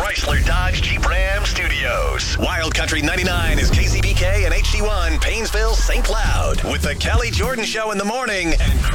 Chrysler Dodge Jeep Ram Studios. Wild Country 99 is KCBK and HD1 Paynesville, St. Cloud with the Kelly Jordan Show in the morning and